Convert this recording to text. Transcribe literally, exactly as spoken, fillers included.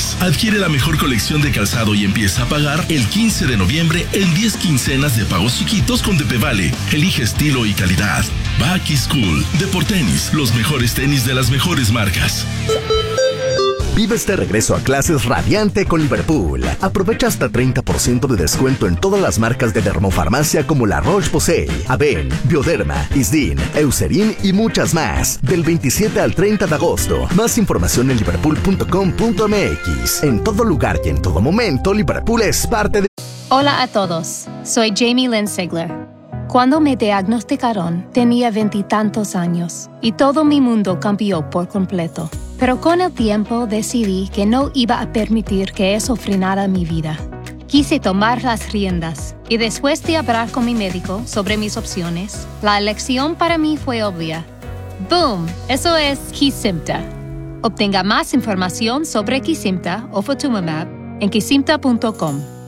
Deportes. Adquiere la mejor colección de calzado y empieza a pagar el quince de noviembre en diez quincenas de pagos chiquitos con Depevale. Elige estilo y calidad. Back is Cool. Deportenis, los mejores tenis de las mejores marcas. Vive este regreso a clases radiante con Liverpool. Aprovecha hasta treinta por ciento de descuento en todas las marcas de dermofarmacia como La Roche-Posay, Aven, Bioderma, Isdin, Eucerin y muchas más. Del veintisiete al treinta de agosto. Más información en liverpool punto com punto m x. En todo lugar y en todo momento, Liverpool es parte de... Hola a todos, soy Jamie Lynn Sigler. Cuando me diagnosticaron, tenía veintitantos años y todo mi mundo cambió por completo. Pero con el tiempo decidí que no iba a permitir que eso frenara mi vida. Quise tomar las riendas y después de hablar con mi médico sobre mis opciones, la elección para mí fue obvia. ¡Boom! Eso es Kesimpta. Obtenga más información sobre Kesimpta o Ofatumumab en kesimpta punto com.